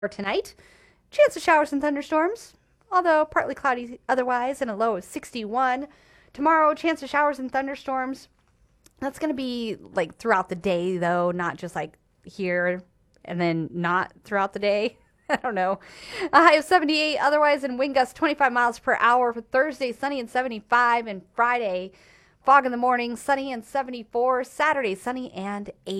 For tonight, chance of showers and thunderstorms, although partly cloudy otherwise, and a low of 61. Tomorrow, chance of showers and thunderstorms. That's going to be like throughout the day, though, not just like here and then not throughout the day. I don't know. A high of 78, otherwise, in wind gusts 25 miles per hour. For Thursday, sunny and 75. And Friday, fog in the morning, sunny and 74. Saturday, sunny and 80.